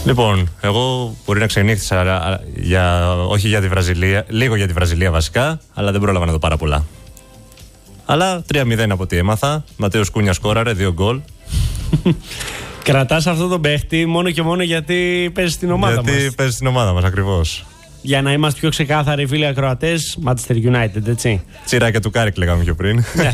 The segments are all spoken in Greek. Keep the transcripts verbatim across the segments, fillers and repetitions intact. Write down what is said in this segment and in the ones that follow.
Λοιπόν, εγώ μπορεί να ξενύχτησα για, όχι για τη Βραζιλία, λίγο για τη Βραζιλία βασικά, αλλά δεν πρόλαβα να δω πάρα πολλά. Αλλά τρία μηδέν από ό,τι έμαθα. Ματέος Κούνια σκόραρε, δύο γκολ. Κρατάς αυτό τον παίχτη μόνο και μόνο γιατί παίζει στην ομάδα γιατί μας. Γιατί παίζει στην ομάδα μας, ακριβώς. Για να είμαστε πιο ξεκάθαροι, φίλοι ακροατές, Manchester United, έτσι. Τσιράκια του Κάρικ λέγαμε πιο πριν. Ναι.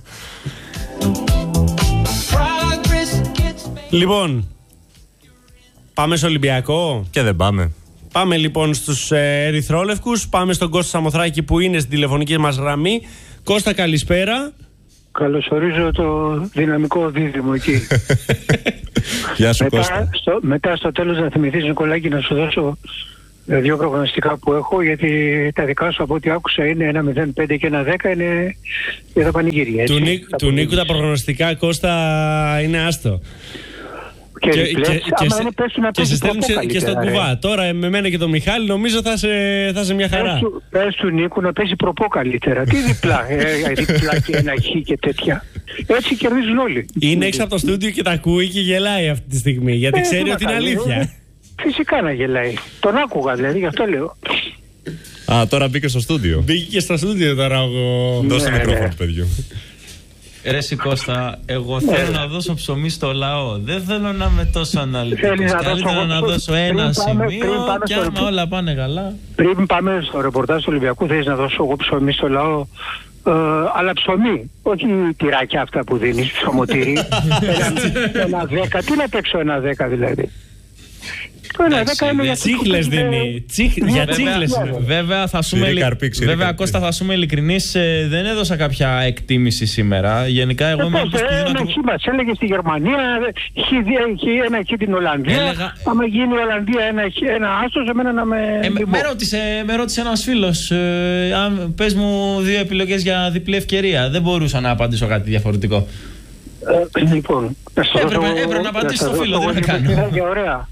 Λοιπόν, πάμε στο Ολυμπιακό. Και δεν πάμε. Πάμε λοιπόν στους ε, ερυθρόλευκους. Πάμε στον Κώστα Σαμοθράκη που είναι στην τηλεφωνική μας γραμμή. Κώστα, καλησπέρα. Καλωσορίζω το δυναμικό δίδυμο εκεί. Γεια σου, μετά, Κώστα. Στο, μετά στο τέλος να θυμηθείς, Νικολάκη, να σου δώσω δύο προγνωστικά που έχω, γιατί τα δικά σου από ό,τι άκουσα είναι ένα μηδέν πέντε και ένα δέκα, είναι για τα πανηγύρια. Του, Νίκ, του Νίκου τα προγνωστικά, Κώστα, είναι άστο. Και, και, και, και, άμα σε, είναι πέσουν να και σε στέλνουν και, και στον κουβά. Ρε. Τώρα με μένα και τον Μιχάλη νομίζω θα σε, θα σε μια χαρά. Πες του, πες του Νίκου να παίζει προπό καλύτερα. Τι διπλά, ε, διπλά και ένα χ και τέτοια. Έτσι κερδίζουν όλοι. Είναι έξω από το στούντιο και τα ακούει και γελάει αυτή τη στιγμή, γιατί ε, ξέρει ότι είναι αλήθεια. Ε. Φυσικά να γελάει. Τον άκουγα δηλαδή, γι' αυτό λέω. Α, τώρα μπήκε στο στούντιο. Μπήκε και στο στούντιο τώρα εγώ. Δώσε ναι, μικρόφωνο ναι. του παιδιού. Ρε Κώστα, εγώ θέλω να δώσω ψωμί στο λαό. Δεν θέλω να είμαι τόσο αναλυτικός. Καλύτερα να δώσω ένα σημείο και άμα όλα πάνε καλά. Πριν πάμε στο ρεπορτάζ του Ολυμπιακού, θέλεις να δώσω εγώ ψωμί στο λαό. Ε, αλλά ψωμί, όχι τυράκια αυτά που δίνεις, ψωμοτήρι. ένα, ένα δέκα, τι να παίξω ένα δέκα δηλαδή. Ένα δέκα είναι για τσίχλες δίνει. Για τσίχλες. Βέβαια, θα σούμε Βέβαια, Κώστα, θα σούμε ειλικρινείς, δεν έδωσα κάποια εκτίμηση σήμερα. Γενικά, εγώ είμαι αυτός που δίνω. Ένα χ μας έλεγε στη Γερμανία, ένα χ την Ολλανδία. Άμα γίνει η Ολλανδία ένα άστος, εμένα να με. Με ρώτησε ένας φίλος, πες μου δύο επιλογές για διπλή ευκαιρία. Δεν μπορούσα να απαντήσω κάτι διαφορετικό. Λοιπόν, έπρεπε να απαντήσω στο φίλο, δεν με κάνω. Ωραία.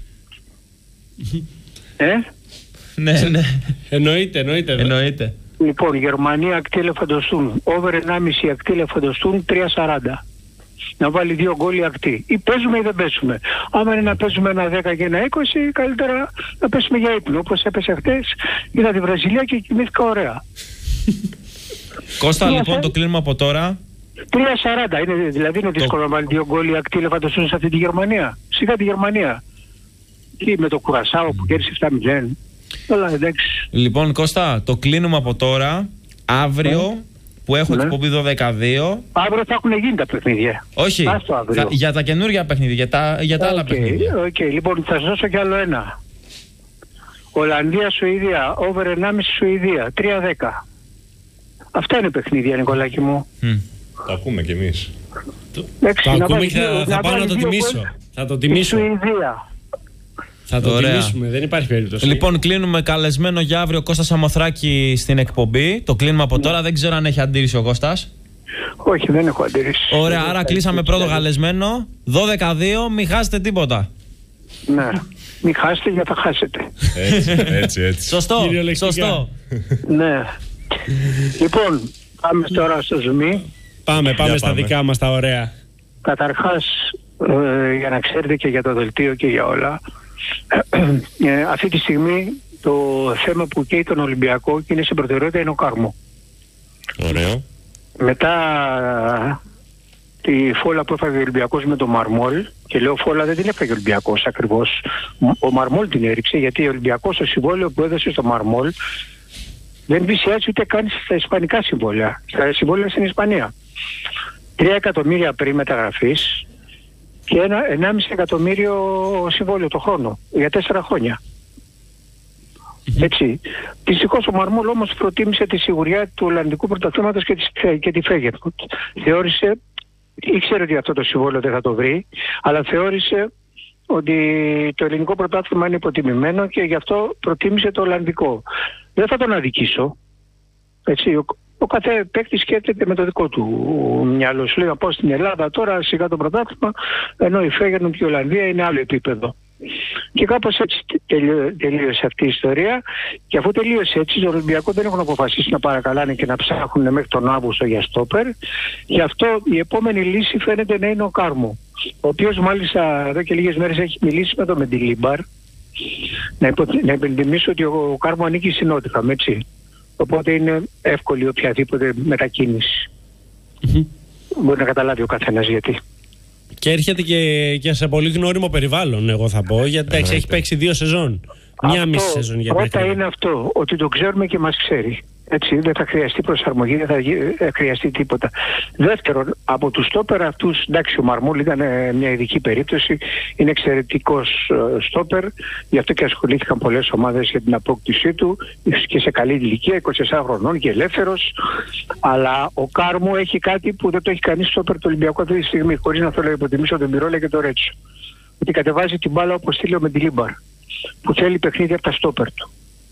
Ε? Ναι, ναι. Εννοείται, εννοείται. Εννοείται. Λοιπόν, Γερμανία ακτή ελεφαντοστούν. Over ενάμιση ακτή ελεφαντοστούν, τρία σαράντα. Να βάλει δύο γκόλ η ακτή. Ή παίζουμε ή δεν παίζουμε. Άμα είναι να παίζουμε ένα δέκα και ένα είκοσι, καλύτερα να παίζουμε για ύπνο. Όπως έπεσε χτες, είδα τη Βραζιλία και κοιμήθηκα ωραία. Κώστα, λοιπόν, το κλείνουμε από τώρα. τρία σαράντα. Είναι, δηλαδή είναι δύσκολο να βάλει δύο γκόλ η ακτή ελεφαντοστούν σε αυτή τη Γερμανία. Σιγά τη Γερμανία. Και με το Κουρασάο που κέρδισε επτά μηδέν. Αλλά εντάξει. Λοιπόν, Κώστα, το κλείνουμε από τώρα. Αύριο ναι. που έχω ναι. εκπομπή δώδεκα δύο. Αύριο θα έχουν γίνει τα παιχνίδια. Όχι. Θα, για τα καινούργια παιχνίδια, για τα, για τα okay, άλλα παιχνίδια. Οκ, okay. Λοιπόν, θα σα δώσω κι άλλο ένα. Ολλανδία-Σουηδία, over ενάμιση Σουηδία, τρία δέκα. Αυτά είναι παιχνίδια, Νικολάκη μου. Mm. Τα ακούμε κι εμείς. Το, το ακούμε και θα, θα πάω να το τιμήσω. Θα το τιμήσω. Σουηδία. Θα το Ωραία. τιμήσουμε, δεν υπάρχει περίπτωση. Λοιπόν, κλείνουμε καλεσμένο για αύριο Κώστα Σαμοθράκη στην εκπομπή. Το κλείνουμε από τώρα. Δεν ξέρω αν έχει αντίρρηση ο Κώστας. Όχι, δεν έχω αντίρρηση. Ωραία, άρα κλείσαμε πρώτο καλεσμένο. δώδεκα δύο, μην χάσετε τίποτα. Ναι, μην χάσετε γιατί θα χάσετε. Έτσι, έτσι, έτσι. Σωστό, σωστό. Ναι. Λοιπόν, πάμε τώρα στο Zoom. Πάμε, πάμε στα δικά μας τα ωραία. Καταρχάς, ε, για να ξέρετε και για το δελτίο και για όλα, ε, αυτή τη στιγμή το θέμα που καίει τον Ολυμπιακό και είναι σε προτεραιότητα είναι ο Κάρμο. Ωραίο. Μετά τη φόλα που έφαγε ο Ολυμπιακός με τον Μαρμόλ, και λέω φόλα δεν την έφαγε ο Ολυμπιακός ακριβώς, ο Μαρμόλ την έριξε, γιατί ο Ολυμπιακός το συμβόλαιο που έδωσε στο Μαρμόλ δεν πλησιάζει ούτε καν στα ισπανικά συμβόλαια, στα συμβόλαια στην Ισπανία. Τρία εκατομμύρια πριν μεταγραφής και ένα ενάμιση εκατομμύριο συμβόλαιο το χρόνο για τέσσερα χρόνια. Mm-hmm. Έτσι. Δυστυχώς ο Μαρμόλ όμως προτίμησε τη σιγουριά του Ολλανδικού πρωταθλήματος και, και τη Φέγενορντ. Θεώρησε, ήξερε ότι αυτό το συμβόλαιο δεν θα το βρει, αλλά θεώρησε ότι το ελληνικό πρωτάθλημα είναι υποτιμημένο και γι' αυτό προτίμησε το Ολλανδικό. Δεν θα τον αδικήσω. Έτσι, ο, ο κάθε παίκτης σκέφτεται με το δικό του μυαλό. Σου λέει να πάω στην Ελλάδα τώρα, σιγά το πρωτάθλημα, ενώ η Φέγενορντ και η Ολλανδία είναι άλλο επίπεδο. Και κάπως έτσι τελείωσε αυτή η ιστορία. Και αφού τελείωσε έτσι, το Ολυμπιακό δεν έχουν αποφασίσει να παρακαλάνε και να ψάχνουν μέχρι τον Αύγουστο για στόπερ. Γι' αυτό η επόμενη λύση φαίνεται να είναι ο Κάρμο, ο οποίος μάλιστα εδώ και λίγες μέρες έχει μιλήσει με τον Μεντιλίμπαρ Να, υπο, να υπενθυμίσω ότι ο Κάρμο ανήκει στην Νότιχαμ, έτσι. Οπότε είναι εύκολη οποιαδήποτε μετακίνηση. Mm-hmm. Μπορεί να καταλάβει ο καθένας γιατί. Και έρχεται και, και σε πολύ γνώριμο περιβάλλον, εγώ θα πω, γιατί yeah, έχει παίξει δύο σεζόν. Μια αυτό, μισή σεζόν για πρώτα είναι αυτό, ότι το ξέρουμε και μας ξέρει. Έτσι, δεν θα χρειαστεί προσαρμογή, δεν θα χρειαστεί τίποτα. Δεύτερον, από τους στόπερ αυτούς, εντάξει, ο Μαρμούλ ήταν μια ειδική περίπτωση, είναι εξαιρετικός στόπερ, γι' αυτό και ασχολήθηκαν πολλές ομάδες για την απόκτησή του, και σε καλή ηλικία, είκοσι τεσσάρων χρονών και ελεύθερος. Αλλά ο Κάρμο έχει κάτι που δεν το έχει κανείς στόπερ του Ολυμπιακού αυτή τη στιγμή, χωρίς να θέλω να υποτιμήσω τον Πυρόλα και τον Ρέτσο. Ότι κατεβάζει την μπάλα όπως στείλει ο Μεντιλίμπαρ, που θέλει παιχνίδι από τα στόπερ του.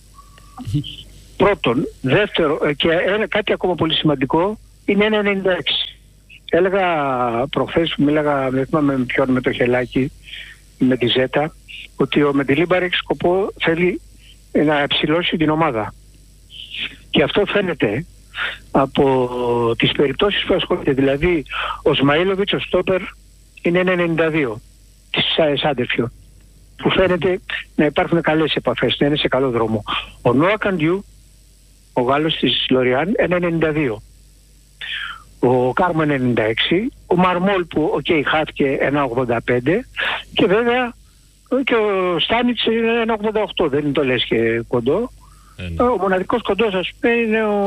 Πρώτον. Δεύτερο, και ένα, κάτι ακόμα πολύ σημαντικό, είναι ένα ενενήντα έξι. Έλεγα προχθές που μίλαγα, δεν θυμάμαι με ποιον, με το Χελάκι, με τη Ζέτα, ότι ο Μεντιλίμπαρ έχει σκοπό, θέλει να ψηλώσει την ομάδα. Και αυτό φαίνεται από τις περιπτώσεις που ασχολείται. Δηλαδή, ο Σμαΐλοβιτς, ο στόπερ, είναι ένα ενενήντα δύο της Σάντερφιο, που φαίνεται να υπάρχουν καλές επαφές, να είναι σε καλό δρόμο. Ο Νόα Καντιού, ο Γάλλος της Λοριάν, ένα ενενήντα δύο. Ο Κάρμο ένα ενενήντα έξι. Ο Μαρμόλ που οκ, okay, χάθηκε ένα ογδόντα πέντε. Και βέβαια και ο Στάνιτς είναι ένα ογδόντα οκτώ. Δεν το λες και κοντό. Ε, ο μοναδικός κοντός, ας πούμε, είναι ο,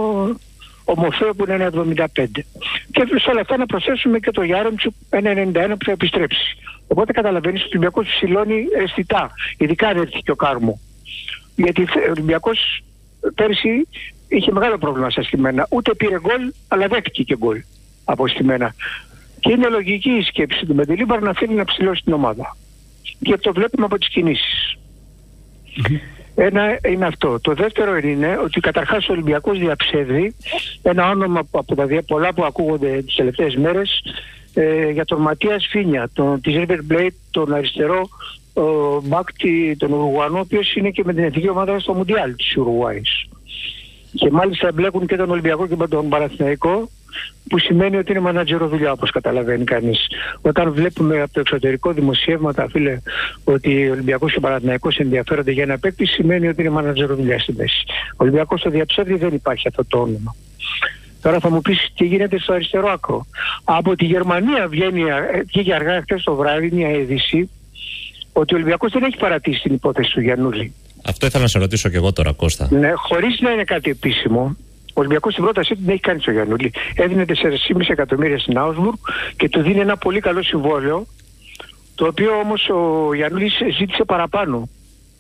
ο Μοφέο που είναι ένα εβδομήντα πέντε. Και σε όλα αυτά να προσθέσουμε και το Γιάρεμτσου ένα ενενήντα ένα που θα επιστρέψει. Οπότε καταλαβαίνεις ότι ο Ολυμπιακός ψηλώνει αισθητά. Ειδικά αν έρθει και ο Κάρμο. Γιατί ο Ολυμπιακός πέρσι είχε μεγάλο πρόβλημα στα στημένα. Ούτε πήρε γκολ, αλλά δέχτηκε και γκολ από στημένα. Και είναι λογική η σκέψη του Μεντιλίμπαρ να θέλει να ψηλώσει την ομάδα. Και το βλέπουμε από τις κινήσεις. Mm-hmm. Ένα είναι αυτό. Το δεύτερο είναι ότι καταρχάς ο Ολυμπιακός διαψεύδει ένα όνομα από τα πολλά που ακούγονται τις τελευταίες μέρες ε, για τον Ματίας Φίνια, τον, της River Plate, τον αριστερό μπακ, τον Ουρουγουανό, ο οποίος είναι και με την εθνική ομάδα στο Μουντιάλ της Ουρουγουάης. Και μάλιστα εμπλέκουν και τον Ολυμπιακό και τον Παναθηναϊκό, που σημαίνει ότι είναι μανατζερο δουλειά, όπως καταλαβαίνει κανείς. Όταν βλέπουμε από το εξωτερικό δημοσιεύματα, φίλε, ότι ο Ολυμπιακός και ο Παναθηναϊκός ενδιαφέρονται για ένα παίκτη, σημαίνει ότι είναι μανατζερο δουλειά στη μέση. Ο Ολυμπιακός το διαψεύδει, δεν υπάρχει αυτό το όνομα. Τώρα θα μου πεις τι γίνεται στο αριστερό άκρο. Από τη Γερμανία βγαίνει, βγήκε αργά χθες το βράδυ μια είδηση ότι ο Ολυμπιακός δεν έχει παρατήσει την υπόθεση του Γιαννούλη. Αυτό ήθελα να σε ρωτήσω και εγώ τώρα, Κώστα. Ναι, χωρίς να είναι κάτι επίσημο, ο Ολυμπιακός στην πρότασή του δεν έχει κάνει στο Γιαννούλη. Έδινε τέσσερα κόμμα πέντε εκατομμύρια στην Augsburg και του δίνει ένα πολύ καλό συμβόλαιο, το οποίο όμως ο Γιαννούλης ζήτησε παραπάνω.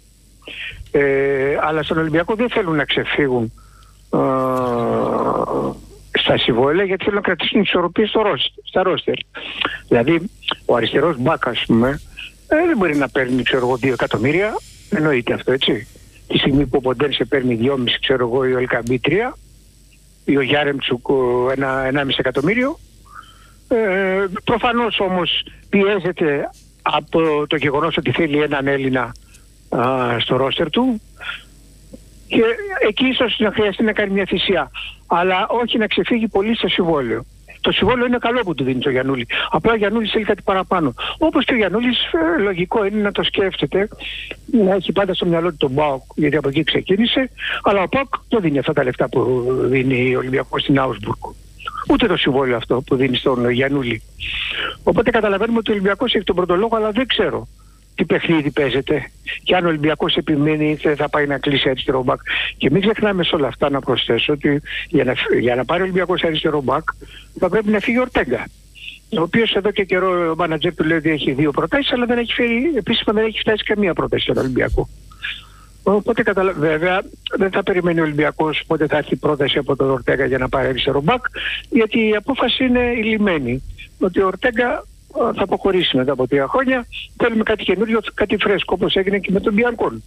Ε, αλλά στον Ολυμπιακό δεν θέλουν να ξεφύγουν ε, στα συμβόλαια, γιατί θέλουν να κρατήσουν ισορροπίες στα ρόστερ. Δηλαδή, ο αριστερός μπακ, ας πούμε, Ε, δεν μπορεί να παίρνει, ξέρω εγώ, δύο εκατομμύρια. Εννοείται αυτό, έτσι. Τη στιγμή που ο Ποντένσε παίρνει δυόμισι, ξέρω εγώ, ή ο Ελκαμπή τρία, ή ο Γιάρεμτσουκ ένα, ενάμιση εκατομμύριο. Ε, προφανώς όμως πιέζεται από το γεγονός ότι θέλει έναν Έλληνα α, στο ρόστερ του. Και εκεί ίσως να χρειαστεί να κάνει μια θυσία. Αλλά όχι να ξεφύγει πολύ στο συμβόλαιο. Το συμβόλαιο είναι καλό που του δίνει το Γιαννούλη. Απλά ο Γιαννούλης θέλει κάτι παραπάνω. Όπως και ο Γιαννούλης, ε, λογικό είναι να το σκέφτεται, να έχει πάντα στο μυαλό του τον ΠΑΟΚ, γιατί από εκεί ξεκίνησε. Αλλά ο ΠΑΟΚ δεν δίνει αυτά τα λεφτά που δίνει ο Ολυμπιακός στην Augsburg. Ούτε το συμβόλαιο αυτό που δίνει στον Γιαννούλη. Οπότε καταλαβαίνουμε ότι ο Ολυμπιακός έχει τον πρώτο λόγο, αλλά δεν ξέρω τι παιχνίδι παίζεται. Και αν ο Ολυμπιακός επιμένει, θα πάει να κλείσει αριστερό μπακ. Και μην ξεχνάμε σε όλα αυτά να προσθέσω ότι για να, για να πάρει ο Ολυμπιακός αριστερό μπακ θα πρέπει να φύγει ο Ορτέγκα. Ο οποίος εδώ και καιρό ο μάνατζερ του λέει ότι έχει δύο προτάσεις, αλλά δεν έχει φέρει, επίσημα δεν έχει φτάσει καμία πρόταση στον Ολυμπιακό. Οπότε καταλα... βέβαια δεν θα περιμένει ο Ολυμπιακός πότε θα έρθει πρόταση από τον Ορτέγκα για να πάρει αριστερό μπακ, γιατί η απόφαση είναι ηλυμένη. Ότι ο Ορτέγκα θα αποχωρήσει μετά από τρία χρόνια. Θέλουμε κάτι καινούριο, κάτι φρέσκο, όπως έγινε και με τον Μπιανκόν.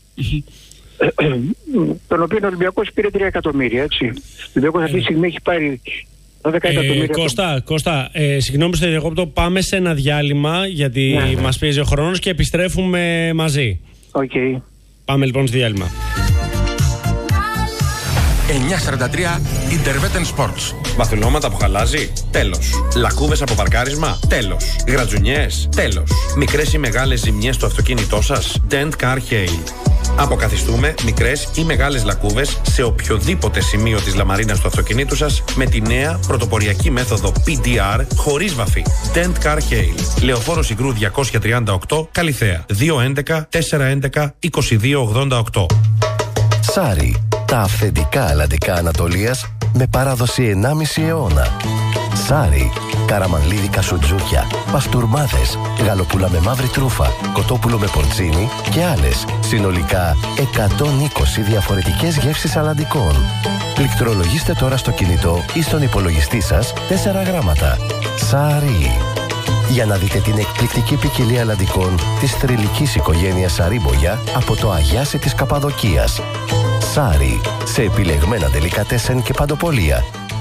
Τον οποίο ο Ολυμπιακός πήρε τρία εκατομμύρια, έτσι. Ο Ολυμπιακός αυτή τη στιγμή έχει πάρει δώδεκα εκατομμύρια. Ε, Κώστα, Κώστα ε, συγγνώμη στο διακόπτω, πάμε σε ένα διάλειμμα, γιατί ναι, μας πιέζει ο χρόνος και επιστρέφουμε μαζί. Οκ. Okay. Πάμε λοιπόν στο διάλειμμα. εννιακόσια σαράντα τρία Interveten Sports. Βαθυλώματα που χαλάζει? Τέλος. Λακκούβες από παρκάρισμα? Τέλος. Γρατζουνιές? Τέλος. Μικρές ή μεγάλες ζημιές στο αυτοκίνητό σας? Dent Car Hail. Αποκαθιστούμε μικρές ή μεγάλες λακκούβες σε οποιοδήποτε σημείο της λαμαρίνας του αυτοκινήτου σας με τη νέα πρωτοποριακή μέθοδο πι ντι αρ χωρίς βαφή. Dent Car Hail. Λεωφόρο Συγκρού διακόσια τριάντα οκτώ, Καλιθέα. δύο έντεκα τετρακόσια έντεκα είκοσι δύο ογδόντα οκτώ. Σάρι. Τα αυθεντικά αλλαντικά Ανατολίας με παράδοση ενάμιση αιώνα. Σάρι. Καραμανλίδικα σουτζούκια, παστούρμάδες, γαλοπούλα με μαύρη τρούφα, κοτόπουλο με πορτσίνι και άλλες. Συνολικά εκατόν είκοσι διαφορετικές γεύσεις αλλαντικών. Πληκτρολογήστε τώρα στο κινητό ή στον υπολογιστή σας τέσσερα γράμματα. Σάρι. Για να δείτε την εκπληκτική ποικιλία αλλαντικών της θρυλικής οικογένειας Σαρίμπογια από το Αγιάσι της Καπαδοκίας. Σάρι. Σε επιλεγμένα ντελικατέσεν και παντοπολία.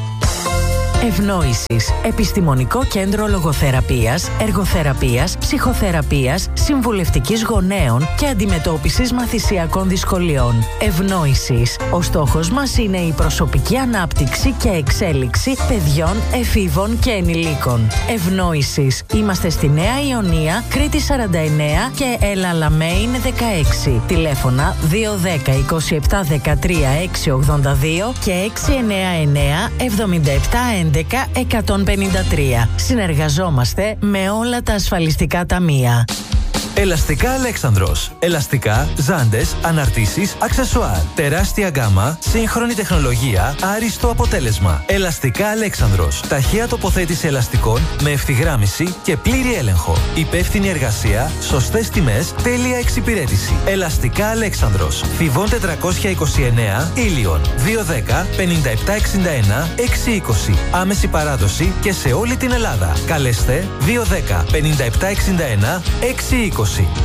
Ευνόησης. Επιστημονικό κέντρο λογοθεραπείας, εργοθεραπείας, ψυχοθεραπείας, συμβουλευτικής γονέων και αντιμετώπισης μαθησιακών δυσκολιών. Ευνόησης. Ο στόχος μας είναι η προσωπική ανάπτυξη και εξέλιξη παιδιών, εφήβων και ενηλίκων. Ευνόησης. Είμαστε στη Νέα Ιωνία, Κρήτη σαράντα εννέα και Ελαλαμέιν δεκαέξι. Τηλέφωνα δύο ένα μηδέν είκοσι επτά δεκατρία έξι ογδόντα δύο και έξι εννέα εννέα εβδομήντα επτά έντεκα εκατόν πενήντα τρία. Συνεργαζόμαστε με όλα τα ασφαλιστικά ταμεία. Ελαστικά Αλέξανδρος. Ελαστικά, ζάντες, αναρτήσεις, αξεσουάρ. Τεράστια γκάμα, σύγχρονη τεχνολογία, άριστο αποτέλεσμα. Ελαστικά Αλέξανδρος. Ταχεία τοποθέτηση ελαστικών με ευθυγράμμιση και πλήρη έλεγχο. Υπεύθυνη εργασία, σωστές τιμές, τέλεια εξυπηρέτηση. Ελαστικά Αλέξανδρος. Θηβών τετρακόσια είκοσι εννέα, Ήλιον. δύο ένα μηδέν πενήντα επτά εξήντα ένα έξι είκοσι. Άμεση παράδοση και σε όλη την Ελλάδα. Καλέστε δύο ένα μηδέν πενήντα επτά εξήντα ένα έξι είκοσι.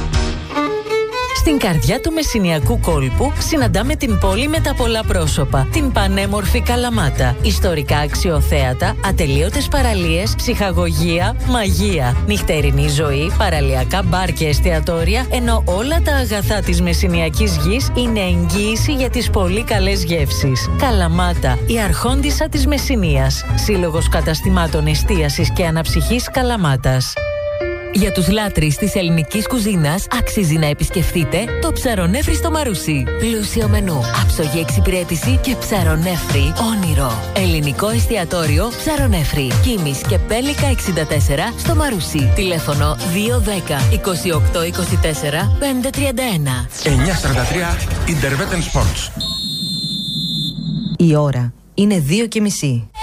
Στην καρδιά του Μεσσηνιακού κόλπου συναντάμε την πόλη με τα πολλά πρόσωπα, την πανέμορφη Καλαμάτα. Ιστορικά αξιοθέατα, ατελείωτες παραλίες, ψυχαγωγία, μαγεία, νυχτερινή ζωή, παραλιακά μπαρ και εστιατόρια, ενώ όλα τα αγαθά της Μεσσηνιακής γης είναι εγγύηση για τις πολύ καλές γεύσεις. Καλαμάτα, η αρχόντισσα της Μεσσηνίας. Σύλλογος καταστημάτων εστίασης και αναψυχής Καλαμάτας. Για τους λάτρεις της ελληνικής κουζίνας αξίζει να επισκεφτείτε το Ψαρονέφρι στο Μαρούσι. Πλούσιο μενού, άψογη εξυπηρέτηση και ψαρονέφρι όνειρο. Ελληνικό εστιατόριο Ψαρονέφρι. Κίμης και Πέλικα εξήντα τέσσερα στο Μαρούσι. Τηλέφωνο δύο ένα μηδέν είκοσι οκτώ είκοσι τέσσερα πεντακόσια τριάντα ένα. εννιακόσια σαράντα τρία Interveten Sports. Η ώρα είναι δύο και μισή.